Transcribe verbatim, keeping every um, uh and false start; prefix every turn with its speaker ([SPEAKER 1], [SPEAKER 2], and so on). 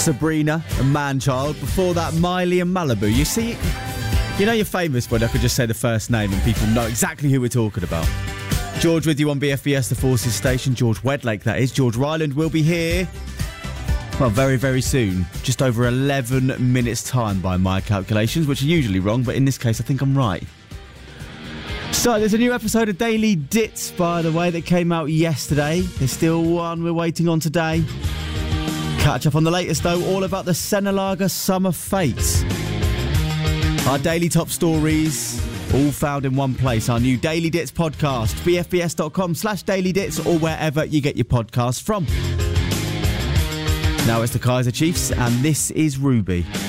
[SPEAKER 1] Sabrina and Manchild. Before that, Miley and Malibu. You see, you know you're famous when I could just say the first name and people know exactly who we're talking about. George with you on B F B S, the Forces Station. George Wedlake, that is. George Ryland will be here, well, very, very soon. Just over eleven minutes' time by my calculations, which are usually wrong, but in this case, I think I'm right. So, there's a new episode of Daily Dits, by the way, that came out yesterday. There's still one we're waiting on today. Catch up on the latest, though, all about the Senalaga Summer Fates. Our daily top stories, all found in one place. Our new Daily Dits podcast, b f b s dot com slash daily dits, or wherever you get your podcasts from. Now it's the Kaiser Chiefs, and this is Ruby.